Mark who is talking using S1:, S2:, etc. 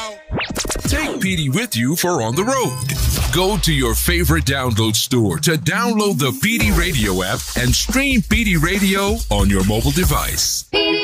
S1: Take PD with you for on the road. Go to your favorite download store to download the PD Radio app and stream PD Radio on your mobile device.
S2: PD